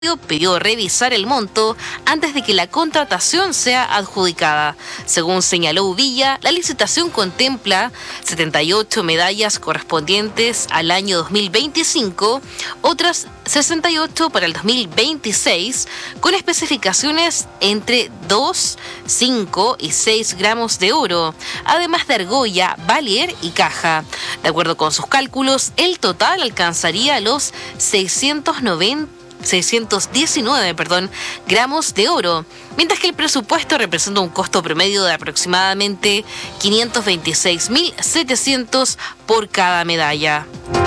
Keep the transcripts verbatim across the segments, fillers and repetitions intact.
pidió revisar el monto antes de que la contratación sea adjudicada. Según señaló Uvilla, la licitación contempla setenta y ocho medallas correspondientes al año dos mil veinticinco, otras sesenta y ocho para el dos mil veintiséis, con especificaciones entre dos, cinco y seis gramos de oro, además de argolla, valier y caja. De acuerdo con sus cálculos, el total alcanzaría los seiscientos noventa seiscientos diecinueve perdón, gramos de oro, mientras que el presupuesto representa un costo promedio de aproximadamente quinientos veintiséis mil setecientos por cada medalla.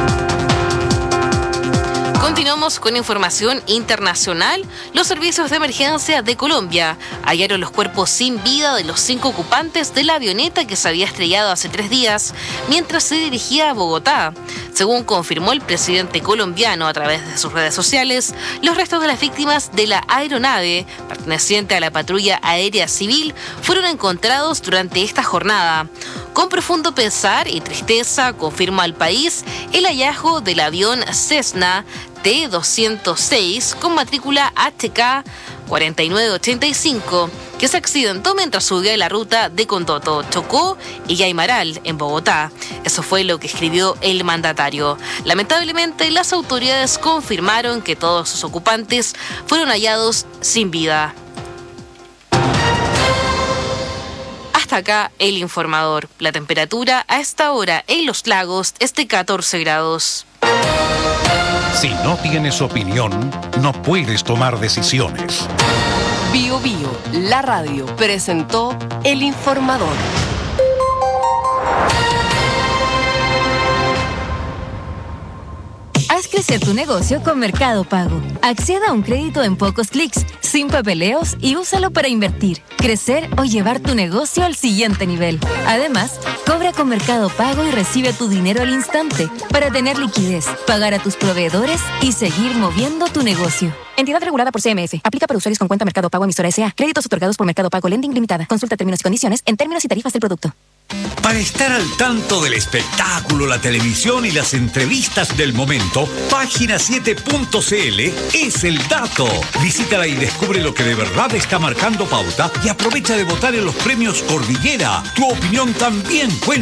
Continuamos con información internacional. Los servicios de emergencia de Colombia hallaron los cuerpos sin vida de los cinco ocupantes de la avioneta que se había estrellado hace tres días mientras se dirigía a Bogotá. Según confirmó el presidente colombiano a través de sus redes sociales, los restos de las víctimas de la aeronave, perteneciente a la patrulla aérea civil, fueron encontrados durante esta jornada. Con profundo pesar y tristeza, confirma al país el hallazgo del avión Cessna T doscientos seis con matrícula H K cuatro nueve ocho cinco, que se accidentó mientras subía de la ruta de Condoto, Chocó y Guaymaral, en Bogotá. Eso fue lo que escribió el mandatario. Lamentablemente, las autoridades confirmaron que todos sus ocupantes fueron hallados sin vida. Hasta acá el informador. La temperatura a esta hora en Los Lagos es de catorce grados. Si no tienes opinión, no puedes tomar decisiones. Bio Bio, la radio, presentó El Informador. Haz crecer tu negocio con Mercado Pago. Acceda a un crédito en pocos clics, sin papeleos y úsalo para invertir, crecer o llevar tu negocio al siguiente nivel. Además, cobra con Mercado Pago y recibe tu dinero al instante para tener liquidez, pagar a tus proveedores y seguir moviendo tu negocio. Entidad regulada por C M F. Aplica para usuarios con cuenta Mercado Pago emisora S A. Créditos otorgados por Mercado Pago Lending Limitada. Consulta términos y condiciones en términos y tarifas del producto. Para estar al tanto del espectáculo, la televisión y las entrevistas del momento, página siete punto c l es el dato. Visítala y descubre lo que de verdad está marcando pauta y aprovecha de votar en los premios Cordillera. Tu opinión también cuenta.